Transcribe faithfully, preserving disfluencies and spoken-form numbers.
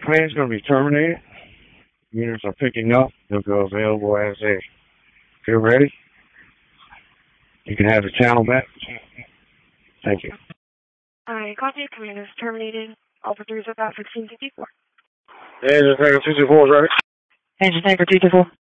plan is going to be terminated. Units are picking up. They'll go available as they feel ready. You can have the channel back. Thank you. Alright, copy. Command is terminated. Alpha three is about sixteen fifty-four. Engine Tanker two two four is ready. Engine Tanker two two four.